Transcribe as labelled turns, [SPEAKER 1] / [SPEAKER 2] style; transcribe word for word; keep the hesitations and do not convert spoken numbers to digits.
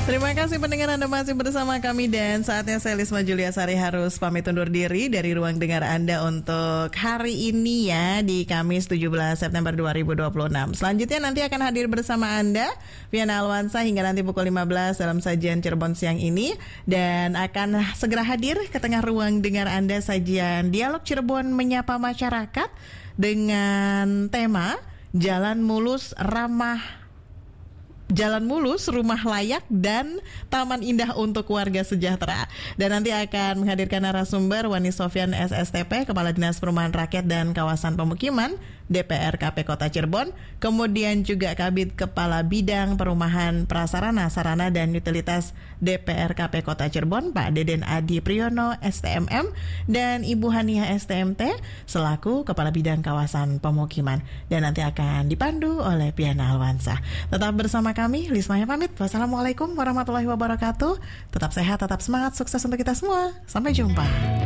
[SPEAKER 1] Terima kasih pendengar, Anda masih bersama kami dan saatnya saya Lisma Julia Sari harus pamit undur diri dari ruang dengar Anda untuk hari ini ya, di Kamis tujuh belas September dua ribu dua puluh enam. Selanjutnya nanti akan hadir bersama Anda Viana Alwansa hingga nanti pukul lima belas dalam sajian Cirebon siang ini, dan akan segera hadir ke tengah ruang dengar Anda sajian Dialog Cirebon Menyapa Masyarakat dengan tema Jalan Mulus Ramah Jalan Mulus, Rumah Layak, dan Taman Indah untuk Warga Sejahtera. Dan nanti akan menghadirkan narasumber Wani Sofyan S S T P, Kepala Dinas Perumahan Rakyat dan Kawasan Pemukiman D P R K P Kota Cirebon. Kemudian juga Kabid Kepala Bidang Perumahan Prasarana, Sarana dan Utilitas D P R K P Kota Cirebon, Pak Deden Adi Priyono S T M M, dan Ibu Hania S T M T selaku Kepala Bidang Kawasan Pemukiman. Dan nanti akan dipandu oleh Piana Alwansa. Tetap bersama kami, Lismaya pamit. Wassalamualaikum warahmatullahi wabarakatuh. Tetap sehat, tetap semangat, sukses untuk kita semua. Sampai jumpa.